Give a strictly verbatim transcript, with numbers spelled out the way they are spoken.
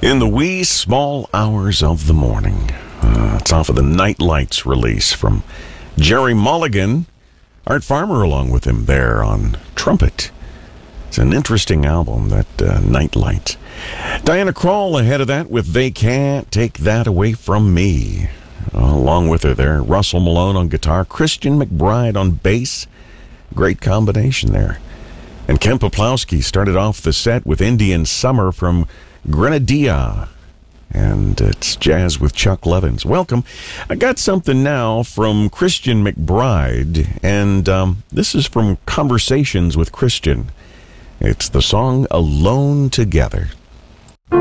In the wee small hours of the morning. Uh, it's off of the Night Lights release from Jerry Mulligan. Art Farmer along with him there on trumpet. It's an interesting album, that uh, Night Light. Diana Krall ahead of that with They Can't Take That Away From Me. Uh, along with her there, Russell Malone on guitar, Christian McBride on bass. Great combination there. And Ken Poplowski started off the set with Indian Summer from Grenadilla. And it's jazz with Chuck Levins. Welcome. I got something now from Christian McBride, and um, this is from Conversations with Christian. It's the song Alone Together.